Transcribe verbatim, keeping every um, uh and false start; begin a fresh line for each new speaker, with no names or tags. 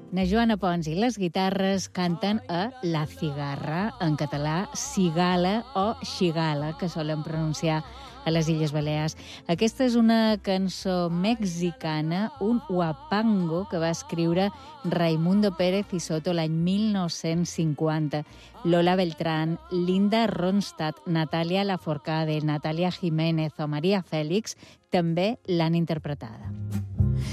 Na Joana Pons i les guitarres canten a La Cigarra, en català cigala o xigala, que solen pronunciar a les Illes Balears. Aquesta és una cançó mexicana, un huapango que va escriure Raimundo Pérez i Soto l'any mil nou-cents cinquanta. Lola Beltrán, Linda Ronstadt, Natalia Lafourcade, Natalia Jiménez o Maria Fèlix també l'han interpretada.